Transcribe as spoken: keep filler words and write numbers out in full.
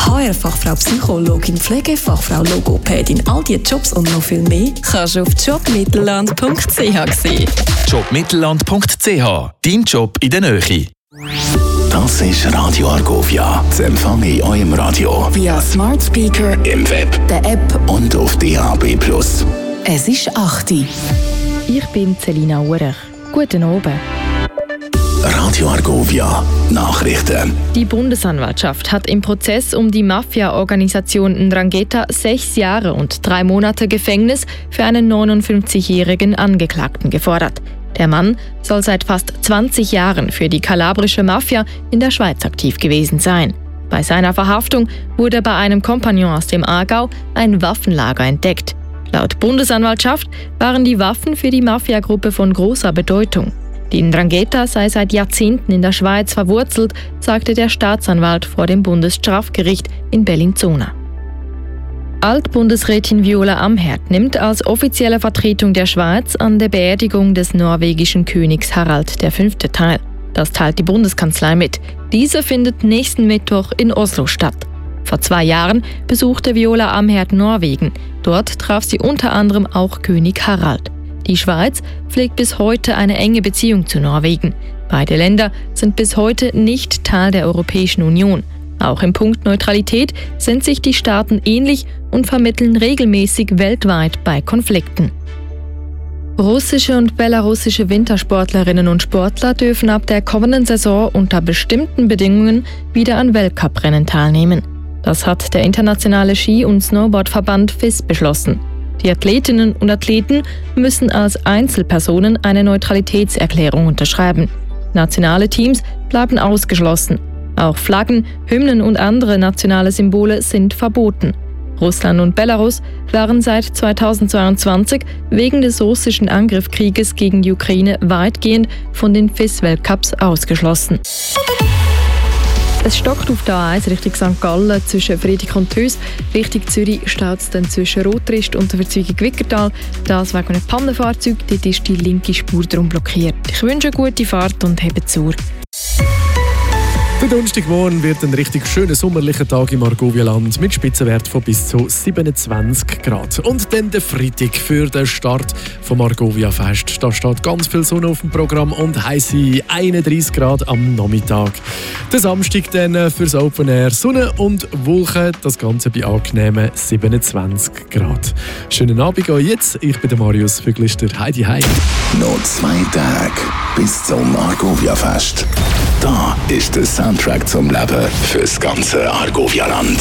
H R-Fachfrau Psychologin, Pflegefachfrau Logopädin, all diese Jobs und noch viel mehr kannst du auf jobmittelland punkt c h sehen. jobmittelland punkt c h, dein Job in der Nähe. Das ist Radio Argovia. Zu empfangen in eurem Radio Via Smart Speaker, im Web, der App und auf D A B plus. Es ist acht Uhr. Ich bin Selina Urech. Guten Abend. Radio Argovia. Nachrichten. Die Bundesanwaltschaft hat im Prozess um die Mafia-Organisation Ndrangheta sechs Jahre und drei Monate Gefängnis für einen neunundfünfzigjährigen Angeklagten gefordert. Der Mann soll seit fast zwanzig Jahren für die kalabrische Mafia in der Schweiz aktiv gewesen sein. Bei seiner Verhaftung wurde bei einem Kompagnon aus dem Aargau ein Waffenlager entdeckt. Laut Bundesanwaltschaft waren die Waffen für die Mafiagruppe von großer Bedeutung. Die Ndrangheta sei seit Jahrzehnten in der Schweiz verwurzelt, sagte der Staatsanwalt vor dem Bundesstrafgericht in Bellinzona. Altbundesrätin Viola Amherd nimmt als offizielle Vertretung der Schweiz an der Beerdigung des norwegischen Königs Harald der Fünfte teil. Das teilt die Bundeskanzlei mit. Diese findet nächsten Mittwoch in Oslo statt. Vor zwei Jahren besuchte Viola Amherd Norwegen. Dort traf sie unter anderem auch König Harald. Die Schweiz pflegt bis heute eine enge Beziehung zu Norwegen. Beide Länder sind bis heute nicht Teil der Europäischen Union. Auch im Punkt Neutralität sind sich die Staaten ähnlich und vermitteln regelmäßig weltweit bei Konflikten. Russische und belarussische Wintersportlerinnen und Sportler dürfen ab der kommenden Saison unter bestimmten Bedingungen wieder an Weltcuprennen teilnehmen. Das hat der internationale Ski- und Snowboardverband F I S beschlossen. Die Athletinnen und Athleten müssen als Einzelpersonen eine Neutralitätserklärung unterschreiben. Nationale Teams bleiben ausgeschlossen. Auch Flaggen, Hymnen und andere nationale Symbole sind verboten. Russland und Belarus waren seit zweitausendzweiundzwanzig wegen des russischen Angriffskrieges gegen die Ukraine weitgehend von den F I S-Weltcups ausgeschlossen. Es stockt auf der A eins Richtung Sankt Gallen zwischen Friedrich und Hös. Richtung Zürich staut es dann zwischen Rotrist und der Verzweigung Wickertal. Das wegen einem Pannenfahrzeug, dort ist die linke Spur darum blockiert. Ich wünsche eine gute Fahrt und hebt zur. Der Donnerstagmorgen wird ein richtig schöner sommerlicher Tag im Argovia-Land mit Spitzenwert von bis zu siebenundzwanzig Grad. Und dann der Freitag für den Start vom Argovia-Fest. Da steht ganz viel Sonne auf dem Programm und heisse einunddreissig Grad am Nachmittag. Der Samstag dann fürs Open Air Sonne und Wolken, das Ganze bei angenehmen siebenundzwanzig Grad. Schönen Abend euch jetzt. Ich bin der Marius Füglister. Heidi Heim. Noch zwei Tage bis zum Argovia-Fest. Da ist der Soundtrack zum Leben fürs ganze Argovia-Land.